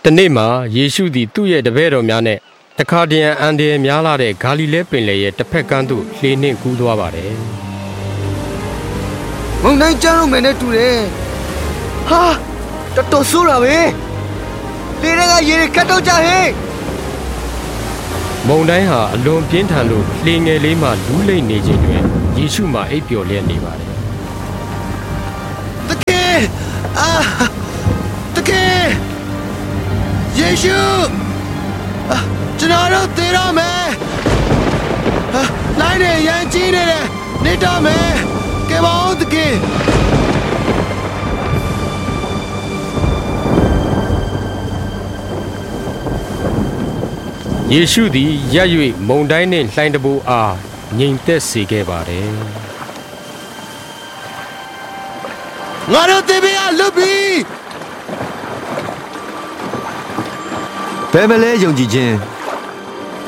တနေ့မှာယေရှုသည်သူ့ရဲ့တပည့်တော်များနဲ့တခါတရံအန်ဒီများလာတဲ့ဂါလိလဲပင်လယ်ရဲ့တစ်ဖက်ကမ်းသို့လှေနှင့်ကူးသွားပါတယ်။မုန်တိုင်းကျလို့မယ်နဲ့တူတယ်။ဟာတော်ဆိုးတာပဲ။လေတွေကရေတွေခတ်တော့ကြဟဲ့မုန်တိုင်းဟာအလွန်ပြင်းထန်လို့လှေငယ်လေးမှလူးလိမ့်နေခြင်းတွင်ယေရှုမှအိပ်ပျော်လျက်နေပါတယ်တကယ်တကယ်ယေရှုကျွန်တော်တို့သေရမယ်လိုင်းနေရန်ကြီးနေတယ်နေတော့မယ်ကဲပါဦးတကယ်ယေရှုသည်ရပ်၍မုန်တိုင်းနှင့်လှိုင်းတဘိုးအားငြိမ်သက်စေခဲ့ပါတယ်ငါတို့သေပေးရလွတ်ပြီဘယ်မလဲယုံကြည်ခြင်း